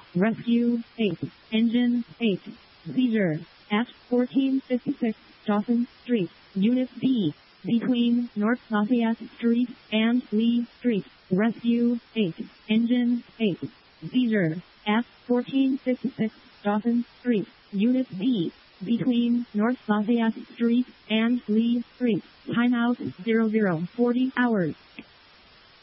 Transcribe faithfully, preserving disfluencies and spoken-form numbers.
Rescue eight. Engine eight. Seizure at fourteen fifty-six Dawson Street, Unit B, between North Lafayette Street and Lee Street. Rescue eight. Engine eight. Seizure at fourteen fifty-six Dawson Street, Unit B, between North Lafayette Street and Lee Street. Timeout zero zero forty hours.